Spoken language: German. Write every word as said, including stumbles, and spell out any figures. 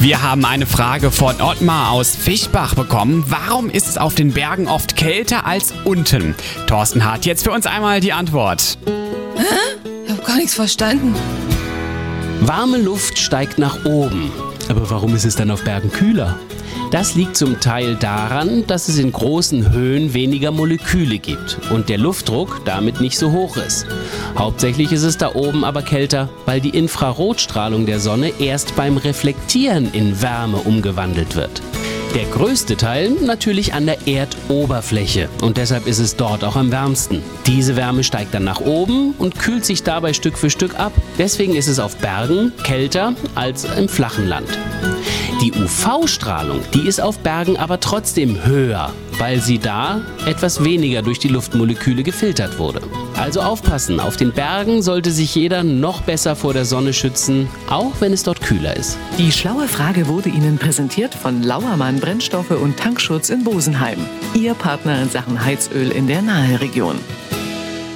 Wir haben eine Frage von Ottmar aus Fischbach bekommen. Warum ist es auf den Bergen oft kälter als unten? Thorsten hat jetzt für uns einmal die Antwort. Hä? Ich habe gar nichts verstanden. Warme Luft steigt nach oben. Aber warum ist es dann auf Bergen kühler? Das liegt zum Teil daran, dass es in großen Höhen weniger Moleküle gibt und der Luftdruck damit nicht so hoch ist. Hauptsächlich ist es da oben aber kälter, weil die Infrarotstrahlung der Sonne erst beim Reflektieren in Wärme umgewandelt wird. Der größte Teil natürlich an der Erdoberfläche und deshalb ist es dort auch am wärmsten. Diese Wärme steigt dann nach oben und kühlt sich dabei Stück für Stück ab. Deswegen ist es auf Bergen kälter als im flachen Land. Die U V-Strahlung, die ist auf Bergen aber trotzdem höher, weil sie da etwas weniger durch die Luftmoleküle gefiltert wurde. Also aufpassen, auf den Bergen sollte sich jeder noch besser vor der Sonne schützen, auch wenn es dort kühler ist. Die schlaue Frage wurde Ihnen präsentiert von Lauermann Brennstoffe und Tankschutz in Bosenheim. Ihr Partner in Sachen Heizöl in der Naheregion.